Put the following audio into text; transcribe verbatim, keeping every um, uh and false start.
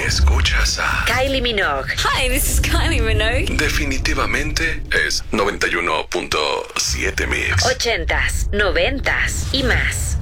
Escuchas a Kylie Minogue. Hi, this is Kylie Minogue. Definitivamente es noventa y uno punto siete Mix. Ochentas, noventas y más.